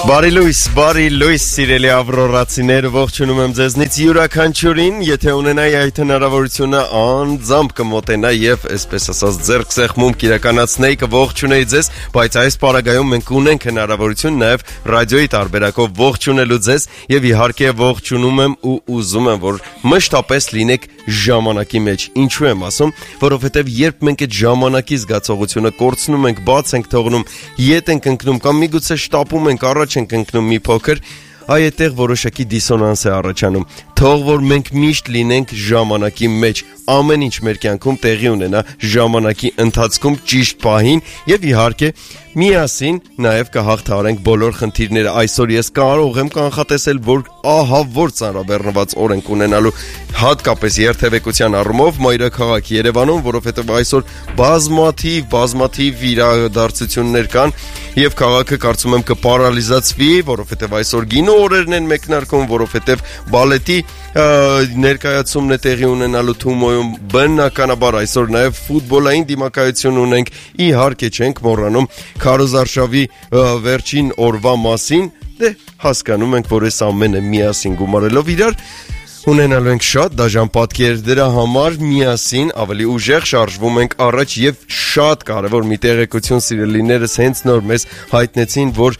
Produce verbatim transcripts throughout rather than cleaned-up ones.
Բարի լույս, բարի լույս, սիրելի ավրորացիներ, ողջունում եմ ձեզնից յուրաքանչյուրին, եթե ունենայի այդ հնարավորությունը անձամբ կմոտենա եւ այսպես ասած ձեռք սեղմում իրականացնեի, կողջունեի ձեզ, բայց այս պարագայում մենք ունենք հնարավորություն նաեւ ռադիոյի տարբերակով ողջունելու ձեզ եւ իհարկե ողջունում եմ ու ուզում եմ, որ մշտապես լինեք ժամանակի մեջ։ Ինչու եմ ասում, որովհետեւ երբ մենք այդ ժամանակի զգացողությունը կորցնում ենք, բաց ենք թողնում, ետ ենք ընկնում կամ միգուցե շտապում ենք առաջ ենք ընկնում մի փոքր, այդտեղ որոշակի դիսոնանս է առաջանում։ Թող որ մենք միշտ լինենք ժամանակի մեջ, ամեն ինչ մեր կյանքում տեղի ունենա ժամանակի ընթացքում ճիշտ պահին եւ իհարկե միասին նաեւ կհաղթահարենք բոլոր խնդիրները։ Այսօր ես կարող եմ կանխատեսել, որ ահա որ ծանրաբեռնված օր ենք ունենալու, հատկապես երթևեկության առումով մայրաքաղաք Երևանում, որովհետեւ այսօր բազմաթիվ բազմաթիվ իրադարձություններ կան եւ քաղաքը կարծում եմ կպարալիզացվի, որովհետեւ այսօր գինու օրերն են մեկնարկում, որովհետեւ բալետի ներկայացումն է տեղի ունենալու Թումոյում, բնականաբար այսօր նաև ֆուտբոլային դիմակայություն ունենք, իհարկե չենք մոռանում քարոզարշավի վերջին օրվա մասին, դե հասկանում ենք, որ այս ամենը միասին գումարելով իրար ունենալու ենք շատ դաժան պատկեր, դրա համար միասին ավելի ուժեղ շարժվում ենք առաջ եւ շատ կարեւոր մի տեղեկություն սիրելիներս հենց նոր մեզ հայտնեցին, որ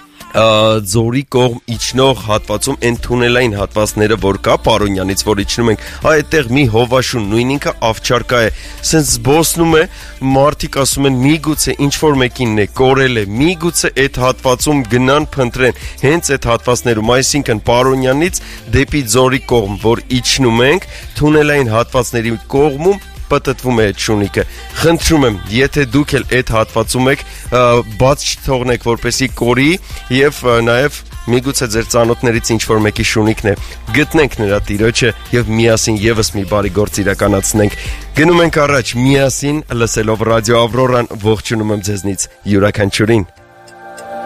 Ձորի կողմ իջնող հատվածում են թունելային հատվածները, որ կա Պարոնյանից, որ իջնում ենք, այդտեղ մի հովաշուն, նույն ինքը ավճարկա է, սենց զբոսնում է, մարդիկ ասում են միգուցե ինչ-որ մեկինն է, կորել է, միգուցե այդ հատվածում գնան փնտրեն, հենց այդ հատվածներում, այսինքն Պարոնյանից դեպի Ձորի կողմ, որ իջնում ենք, թունելային հատվածների կողմում պատտվում է այդ շունիկը։ Խնդրում եմ, եթե դուք էլ այդ հատվածում եք, բաց չթողնեք, որպեսի կորի եւ նաեւ միգուցե ձեր ծանոթներից ինչ-որ մեկի շունիկն է, գտնենք նրա տիրոջը եւ միասին եւս մի բարի գործ իրականացնենք։ Գնում ենք առաջ, միասին լսելով ռադիո Ավրորան, ողջունում եմ ձեզնից յուրաքանչյուրին։